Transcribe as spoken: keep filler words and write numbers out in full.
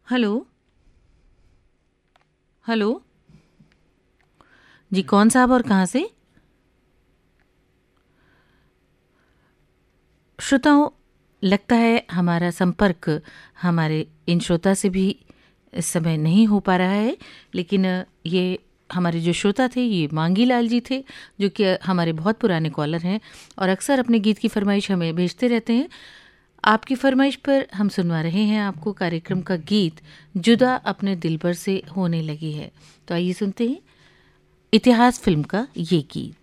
Hello. Hello जी, कौन साहब और कहाँ से? श्रोताओं, लगता है हमारा संपर्क हमारे इन श्रोता से भी इस समय नहीं हो पा रहा है, लेकिन ये हमारे जो श्रोता थे ये मांगी लाल जी थे, जो कि हमारे बहुत पुराने कॉलर हैं और अक्सर अपने गीत की फरमाइश हमें भेजते रहते हैं। आपकी फरमाइश पर हम सुनवा रहे हैं आपको कार्यक्रम का गीत जुदा अपने दिलबर से होने लगी है। तो आइए सुनते हैं इतिहास फिल्म का ये गीत।